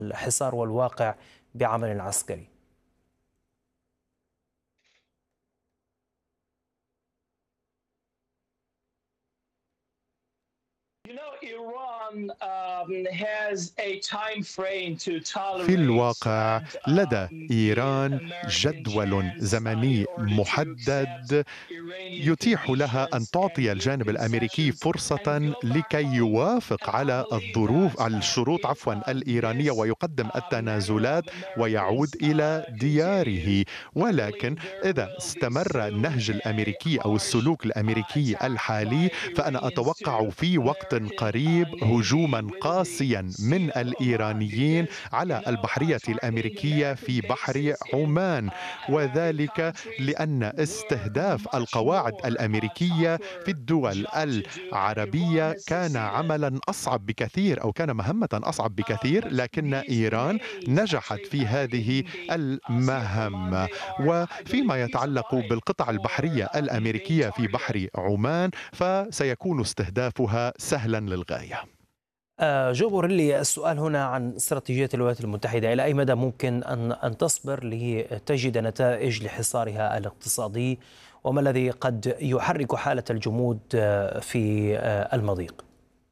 الحصار والواقع بعمل عسكري. في الواقع لدى إيران جدول زمني محدد يتيح لها أن تعطي الجانب الأمريكي فرصة لكي يوافق على على الشروط الإيرانية ويقدم التنازلات ويعود إلى دياره. ولكن إذا استمر النهج الأمريكي أو السلوك الأمريكي الحالي فأنا أتوقع في وقت قريب هجوما قاسيا من الإيرانيين على البحرية الأمريكية في بحر عمان، وذلك لأن استهداف القواعد الأمريكية في الدول العربية كان عملا أصعب بكثير أو كان مهمة أصعب بكثير، لكن إيران نجحت في هذه المهمة. وفيما يتعلق بالقطع البحرية الأمريكية في بحر عمان فسيكون استهدافها سهلا للغاية. جو بوريلي، السؤال هنا عن استراتيجية الولايات المتحدة، إلى أي مدى ممكن أن تصبر لتجد نتائج لحصارها الاقتصادي، وما الذي قد يحرك حالة الجمود في المضيق؟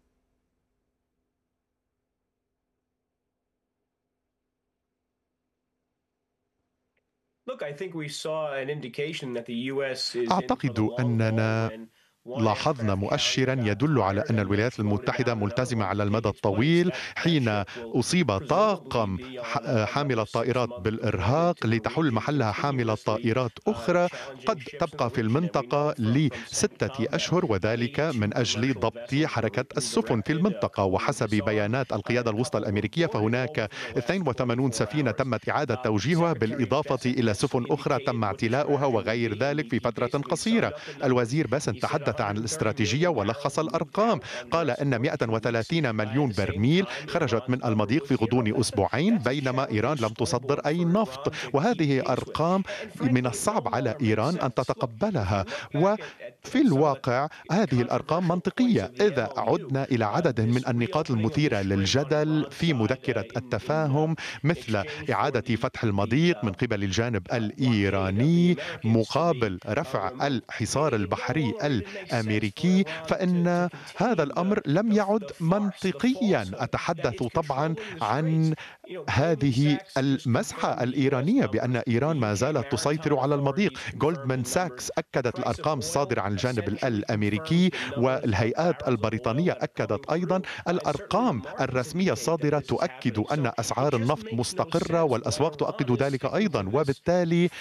أعتقد أننا لاحظنا مؤشرا يدل على أن الولايات المتحدة ملتزمة على المدى الطويل حين أصيب طاقم حامل الطائرات بالإرهاق لتحل محلها حاملة طائرات أخرى قد تبقى في المنطقة ل6 أشهر، وذلك من أجل ضبط حركة السفن في المنطقة. وحسب بيانات القيادة الوسطى الأمريكية فهناك 82 سفينة تمت إعادة توجيهها بالإضافة إلى سفن أخرى تم اعتلاؤها وغير ذلك في فترة قصيرة. الوزير باسن تحدث عن الاستراتيجية ولخص الأرقام، قال أن 130 مليون برميل خرجت من المضيق في غضون أسبوعين بينما إيران لم تصدر أي نفط، وهذه أرقام من الصعب على إيران أن تتقبلها. وفي الواقع هذه الأرقام منطقية إذا عدنا إلى عدد من النقاط المثيرة للجدل في مذكرة التفاهم، مثل إعادة فتح المضيق من قبل الجانب الإيراني مقابل رفع الحصار البحري الأمريكي، فإن هذا الأمر لم يعد منطقيا. أتحدث طبعا عن هذه المسحة الإيرانية بأن إيران ما زالت تسيطر على المضيق. جولدمان ساكس أكدت الأرقام الصادرة عن الجانب الأمريكي، والهيئات البريطانية أكدت أيضا الأرقام الرسمية الصادرة تؤكد أن أسعار النفط مستقرة والأسواق تؤكد ذلك أيضا. وبالتالي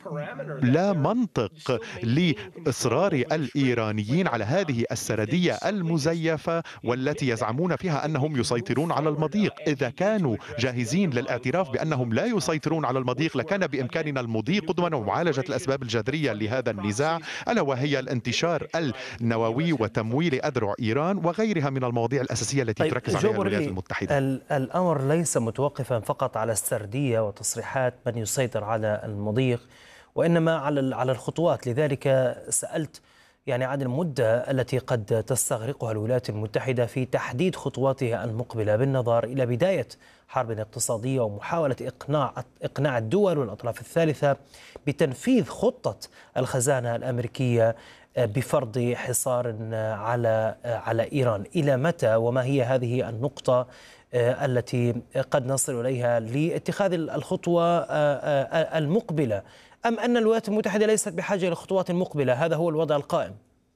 لا منطق لإصرار الإيرانيين على هذه السردية المزيفة والتي يزعمون فيها أنهم يسيطرون على المضيق. إذا كانوا جاهزين للاعتراف بأنهم لا يسيطرون على المضيق لكان بإمكاننا المضي قدما ومعالجة الأسباب الجذرية لهذا النزاع، ألا وهي الانتشار النووي وتمويل أذرع إيران وغيرها من المواضيع الأساسية التي تركز عليها الولايات المتحدة. الأمر ليس متوقفا فقط على السردية وتصريحات من يسيطر على المضيق، وإنما على الخطوات. لذلك سألت عن المدة التي قد تستغرقها الولايات المتحدة في تحديد خطواتها المقبلة بالنظر إلى بداية حرب اقتصادية ومحاولة إقناع الدول والأطراف الثالثة بتنفيذ خطة الخزانة الأمريكية بفرض حصار على إيران. إلى متى وما هي هذه النقطة التي قد نصل إليها لاتخاذ الخطوة المقبلة، أم أن الولايات المتحدة ليست بحاجة إلى خطوات مقبلة؟ هذا هو الوضع القائم.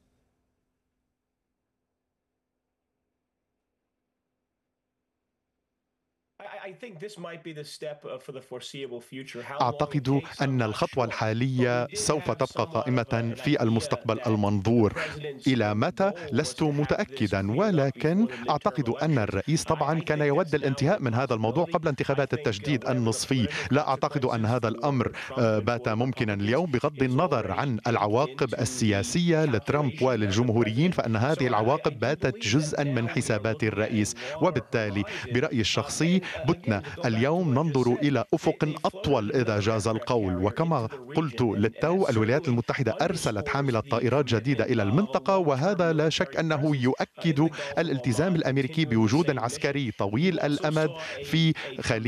أعتقد أن الخطوة الحالية سوف تبقى قائمة في المستقبل المنظور. إلى متى لست متأكدا، ولكن أعتقد أن الرئيس طبعا كان يود الانتهاء من هذا الموضوع قبل انتخابات التجديد النصفي. لا أعتقد أن هذا الأمر بات ممكنا اليوم بغض النظر عن العواقب السياسية لترامب وللجمهوريين، فإن هذه العواقب باتت جزءا من حسابات الرئيس. وبالتالي برأيي الشخصي بتنا اليوم ننظر إلى أفق أطول إذا جاز القول. وكما قلت للتو الولايات المتحدة أرسلت حاملة طائرات جديدة إلى المنطقة، وهذا لا شك أنه يؤكد الالتزام الأمريكي بوجود عسكري طويل الأمد في خليج